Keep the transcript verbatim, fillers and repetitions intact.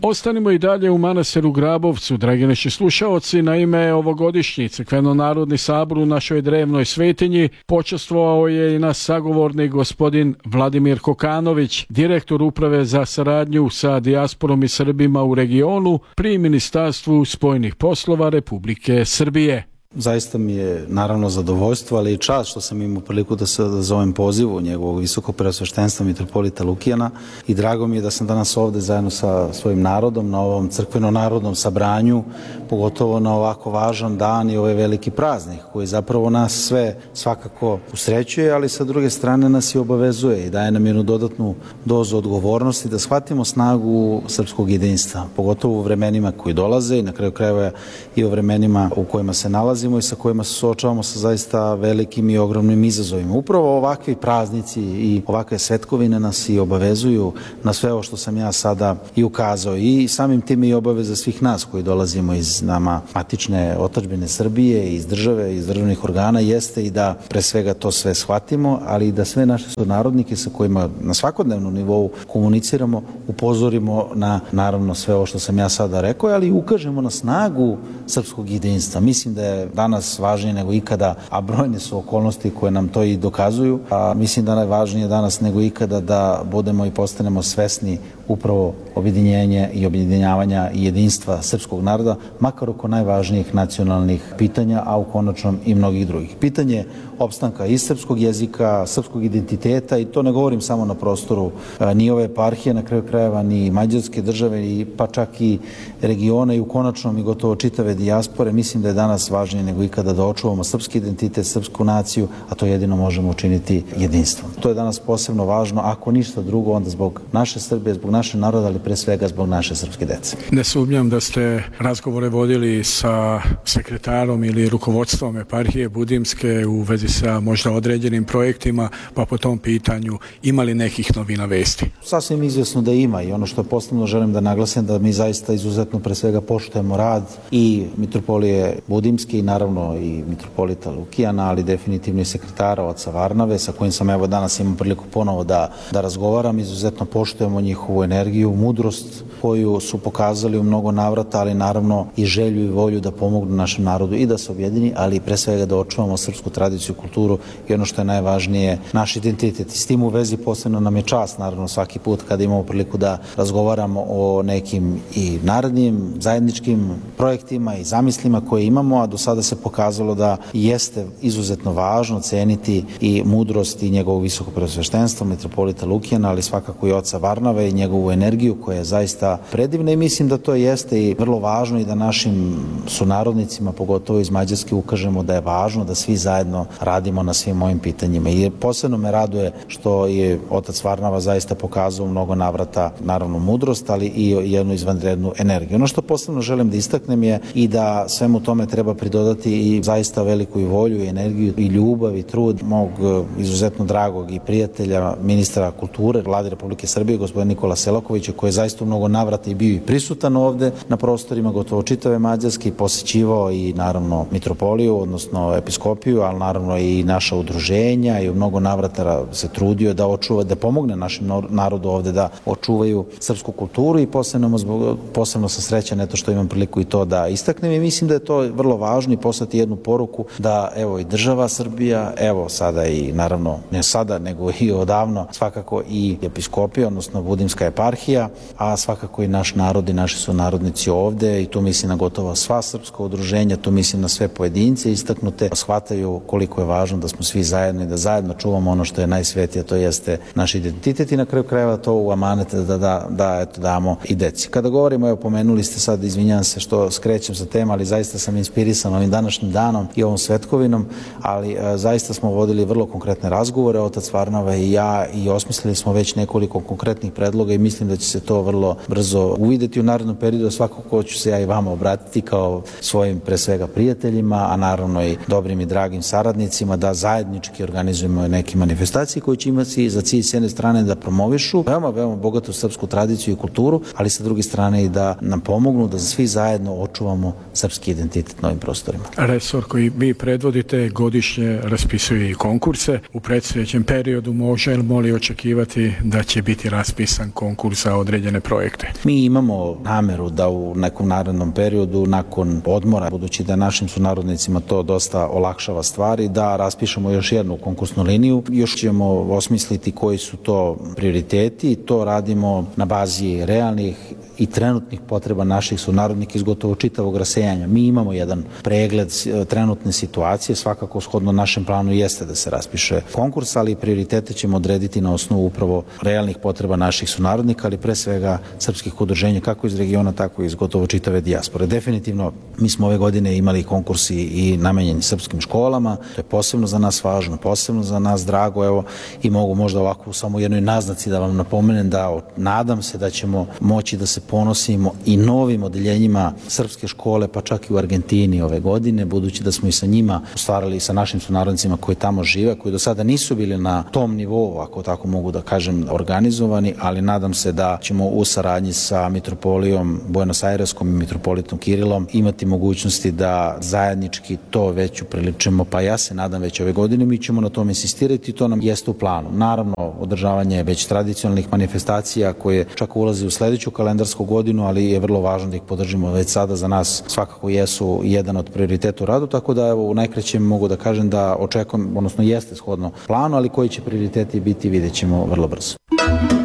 Ostanimo i dalje u manastiru Grabovcu, dragi naši slušaoci. Na ime ovogodišnji crkveno-narodni sabor u našoj drevnoj svetinji počastvovao je i naš sagovornik gospodin Vladimir Kokanović, direktor uprave za saradnju sa dijasporom i Srbima u regionu pri Ministarstvu spoljnih poslova Republike Srbije. Zaista mi je naravno zadovoljstvo, ali i čast što sam imao priliku da se odazovem pozivu njegovog visokog preosveštenstva mitropolita Lukijana i drago mi je da sam danas ovde zajedno sa svojim narodom na ovom crkveno-narodnom sabranju, pogotovo na ovako važan dan i ovaj veliki praznik koji zapravo nas sve svakako usrećuje, ali sa druge strane nas i obavezuje i daje nam jednu dodatnu dozu odgovornosti da shvatimo snagu srpskog jedinstva, pogotovo u vremenima koji dolaze i na kraju krajeva i u vremenima u kojima se nalazi i sa kojima se suočavamo sa zaista velikim i ogromnim izazovima. Upravo ovakvi praznici i ovakve svetkovine nas i obavezuju na sve ovo što sam ja sada i ukazao i samim tim i obaveza svih nas koji dolazimo iz nama matične otadžbine Srbije, iz države, iz državnih organa jeste i da pre svega to sve shvatimo, ali i da sve naše sunarodnike sa kojima na svakodnevnom nivou komuniciramo, upozorimo na naravno sve ovo što sam ja sada rekao, ali i ukažemo na snagu srpskog jedinstva. Mislim da je danas važnije nego ikada, a brojne su okolnosti koje nam to i dokazuju, a mislim da je važnije danas nego ikada da budemo i postanemo svesni upravo objedinjenja i objedinjavanja i jedinstva srpskog naroda, makar oko najvažnijih nacionalnih pitanja, a u konačnom i mnogih drugih. Pitanje opstanka i srpskog jezika, srpskog identiteta, i to ne govorim samo na prostoru ni ove eparhije, na kraju krajeva ni mađarske države, pa čak i regiona i u konačnom i gotovo čitave dijaspore. Mislim da je danas važnije nego ikada da očuvamo srpski identitet, srpsku naciju, a to jedino možemo učiniti jedinstvom. To je danas posebno važno, ako ništa drugo, onda zbog naše Srbije, zbog naše naroda, ali pre svega zbog naše srpske dece. Ne sumnjam da ste razgovore vodili sa sekretarom ili rukovodstvom eparhije Budimske u vezi sa možda određenim projektima, pa po tom pitanju imali nekih novina vesti? Sasvim izvjesno da ima i ono što posebno želim da naglasim da mi zaista izuzetno pre svega poštujemo rad i mitropolije Budimske i naravno i mitropolita Lukijana, ali definitivno i sekretara oca Varnave sa kojim sam evo danas imao priliku ponovo da, da razgovaram. Izuzetno poštujemo njihovu energiju, mudrost koju su pokazali u mnogo navrata, ali naravno i želju i volju da pomognu našem narodu i da se objedini, ali pre svega da očuvamo srpsku tradiciju, kulturu i ono što je najvažnije, naš identitet. I s tim u vezi posebno nam je čast, naravno, svaki put kada imamo priliku da razgovaramo o nekim i narednim zajedničkim projektima i zamislima koje imamo, a do sada se pokazalo da jeste izuzetno važno ceniti i mudrost i njegovog visokog preosveštenstva mitropolita Lukijana, ali svakako i oca Varnave i njegovu energiju koja je zaista predivna i mislim da to jeste i vrlo važno i da našim sunarodnicima, pogotovo iz Mađarske, ukažemo da je važno da svi zajedno radimo na svim ovim pitanjima. I posebno me raduje što je otac Varnava zaista pokazao mnogo navrata, naravno mudrost, ali i jednu izvanrednu energiju. Ono što posebno želim da istaknem je i da svemu tome treba pridodati i zaista veliku i volju i energiju i ljubav i trud mog izuzetno dragog i prijatelja, ministra kulture Vlade Republike Srbije, gospodina Nikola Selakovića, koji je zaista u mnogo navrata i bio i prisutan ovde na prostorima gotovo čitave Mađarske i posećivao i naravno mitropoliju, odnosno episkopiju, ali naravno i naša udruženja i u mnogo navrata se trudio da očuva, da pomogne našem narodu ovde da očuvaju srpsku kulturu i posebno, zbog, posebno sam srećan eto što imam priliku i to da istaknem i mislim da je to vrlo važno i poslati jednu poruku da evo i država Srbija, evo sada i naravno ne sada nego i odavno svakako i episkopija, odnosno Budimska eparhija, a svakako i naš narod i naši su narodnici ovde i tu mislim na gotovo sva srpska udruženja, tu mislim na sve pojedince istaknute, shvataju koliko je važno da smo svi zajedno i da zajedno čuvamo ono što je najsvetije, to jeste naš identitet i na kraju krajeva to u amanet da, da, da eto, damo i deci. Kada govorimo, evo pomenuli ste sad, izvinjam se što skrećem sa tema, ali zaista sam inspirisan ovim današnjim danom i ovom svetkovinom, ali e, zaista smo vodili vrlo konkretne razgovore, otac Varnava i ja, i osmislili smo već nekoliko konkretnih predloga i mislim da će se to vrlo brzo uvideti u narednom periodu. Svakako ću se ja i vama obratiti kao svojim pre svega prijateljima, a naravno i dobrim i dragim saradnicima da zajednički organizujemo neke manifestacije koje će imati za cilj s jedne strane da promovišu veoma, veoma bogatu srpsku tradiciju i kulturu, ali sa druge strane i da nam pomognu da svi zajedno očuvamo srpski identitet na ovim prostorima. resorima. Resor koji vi predvodite godišnje raspisuje i konkurse. U predstojećem periodu možemo li očekivati da će biti raspisan konkurs za određene projekte? Mi imamo nameru da u nekom narednom periodu, nakon odmora, budući da našim sunarodnicima to dosta olakšava stvari, da raspišemo još jednu konkursnu liniju. Još ćemo osmisliti koji su to prioriteti. To radimo na bazi realnih i trenutnih potreba naših sunarodnika iz gotovo čitavog rasejanja. Mi imamo jedan pregled trenutne situacije, svakako shodno našem planu jeste da se raspiše konkurs, ali prioritete ćemo odrediti na osnovu upravo realnih potreba naših sunarodnika, ali pre svega srpskih udruženja kako iz regiona, tako i iz gotovo čitave dijaspore. Definitivno, mi smo ove godine imali konkursi i namenjeni srpskim školama, to je posebno za nas važno, posebno za nas drago, evo i mogu možda ovako samo u jednoj naznaci da vam napomenem da nadam se da ćemo moći da se ponosimo i novim odeljenjima srpske škole, pa čak i u Argentini ove godine, budući da smo i sa njima ostvarili, sa našim sunarodnicima koji tamo žive, koji do sada nisu bili na tom nivou, ako tako mogu da kažem, organizovani, ali nadam se da ćemo u saradnji sa mitropolijom Buenos Aireskom i mitropolitom Kirilom imati mogućnosti da zajednički to već upriličimo, pa ja se nadam već ove godine, mi ćemo na tome insistirati i to nam jeste u planu. Naravno, održavanje već tradicionalnih manifestacija koje čak ulazi u sledeću kalendarsku godinu, ali je vrlo važno da ih podržimo već sada, za nas svakako jesu jedan od prioriteta u radu, tako da evo u najkraćem mogu da kažem da očekujem, odnosno jeste shodno planu, ali koji će prioriteti biti vidjet ćemo vrlo brzo.